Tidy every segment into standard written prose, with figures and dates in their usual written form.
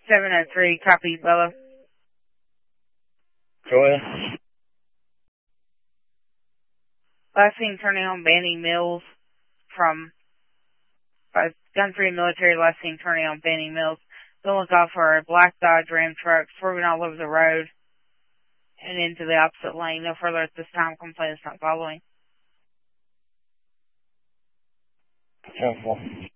703, copy, Bella. Go ahead. Last seen turning on Banning Mills from Gun Free Military, last seen turning on Banning Mills. Don't look out for a black Dodge Ram truck swerving all over the road and into the opposite lane. No further at this time. Complaint is not following. 10-4.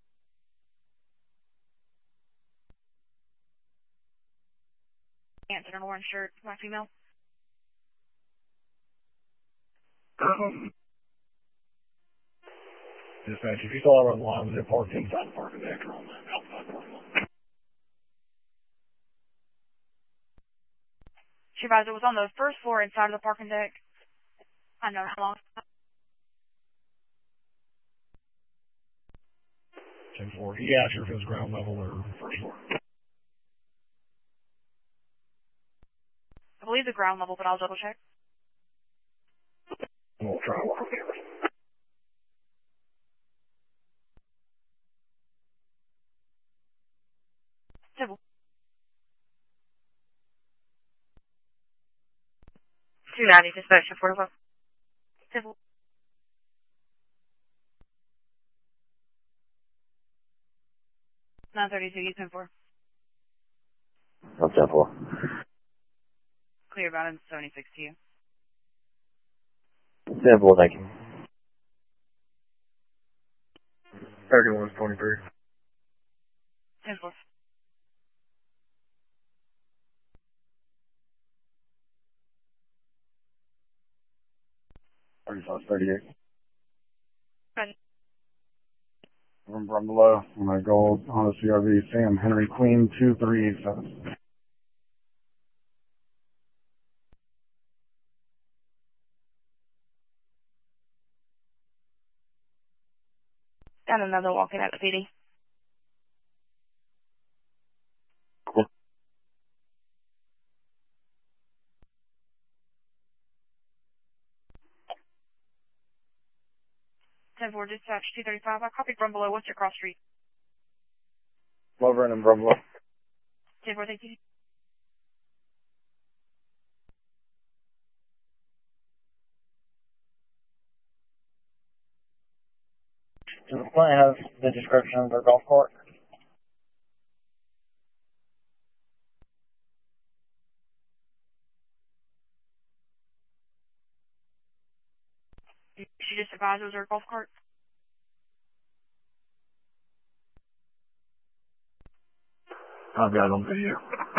Answer an orange shirt, my female. Dispatch, if you saw our lines, they're parked inside the parking deck or on the outside parking lot. Supervisor was on the first floor inside of the parking deck. I know how long. 10-4. He asked you if it was ground level or first floor. I believe the ground level, but I'll double check. We'll try to work with cameras. Civil. 290, dispatch, affordable. Civil. 932, you 10-4. That's 10-4. Clear about 76 to you. 10-4, thank you. 31-23. 10-4. 35-38. Ready. From below, on my gold Honda CRV, Sam Henry Queen 2387. Got another walking at the PD. Cool. 10-4, dispatch, 235. I copied from below. What's your cross street? Lover and Brumlow. 10-4, thank you. Does the client have the description of their golf cart? She just advised it was her golf cart. I've got it on video.